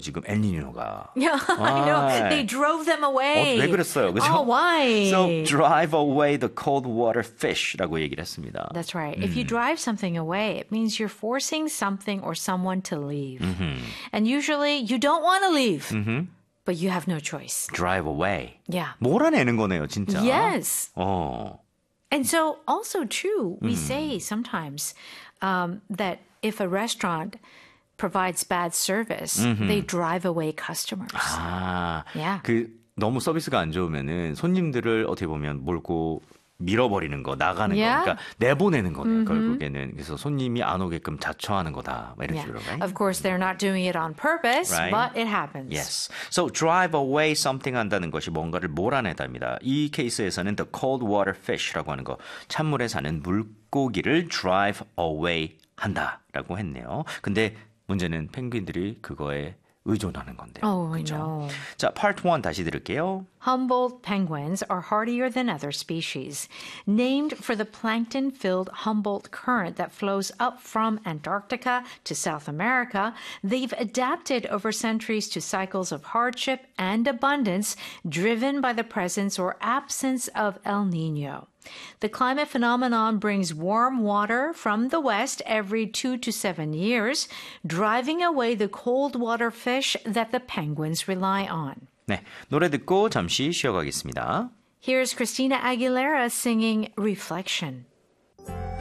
지금 엘니뇨가. Yeah, I know. They drove them away. 왜 그랬어요? 그죠? Oh, why? So drive away the cold water fish라고 얘기를 했습니다. That's right. If you drive something away, it means you're forcing something or someone to leave. And usually you don't want to leave, but you have no choice. Drive away. Yeah. 몰아내는 거네요, 진짜. Yes. 어. And so also too, we say sometimes that if a restaurant provides bad service, they drive away customers. 아, Yeah. 너무 서비스가 안 좋으면은 손님들을 어떻게 보면 몰고 밀어버리는 거, 나가는 Yeah. 거, 그러니까 내보내는 거네요, 결국에는. 그래서 손님이 안 오게끔 자초하는 거다, 이런 Yeah. 식으로. Right? Of course, they're not doing it on purpose, Right. but it happens. Yes. So drive away something 한다는 것이 뭔가를 몰아내다입니다. 이 케이스에서는 the cold water fish라고 하는 거, 찬물에 사는 물고기를 drive away 한다라고 했네요. 근데 문제는 펭귄들이 그거에 의존하는 건데요. Oh, I 그렇죠? know. 자, part 1 다시 들을게요. Humboldt penguins are hardier than other species. Named for the plankton-filled Humboldt Current that flows up from Antarctica to South America, they've adapted over centuries to cycles of hardship and abundance driven by the presence or absence of El Nino. The climate phenomenon brings warm water from the west every 2 to 7 years, driving away the cold water fish that the penguins rely on. 네, 노래 듣고 잠시 쉬어가겠습니다. Here's Christina Aguilera singing Reflection.